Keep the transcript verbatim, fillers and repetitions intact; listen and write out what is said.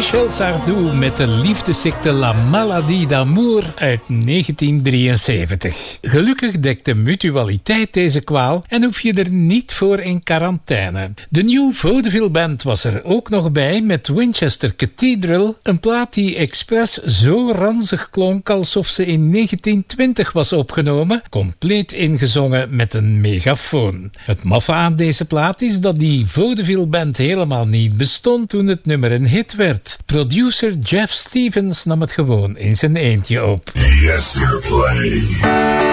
Michel Sardou met de liefdesziekte La Maladie d'Amour uit negentien drieënzeventig. Gelukkig dekt de mutualiteit deze kwaal en hoef je er niet voor in quarantaine. De New Vaudeville Band was er ook nog bij met Winchester Cathedral, een plaat die expres zo ranzig klonk alsof ze in negentien twintig was opgenomen, compleet ingezongen met een megafoon. Het maffe aan deze plaat is dat die Vaudeville Band helemaal niet bestond toen het nummer een hit werd. Producer Jeff Stevens nam het gewoon in zijn eentje op. Yesterplay.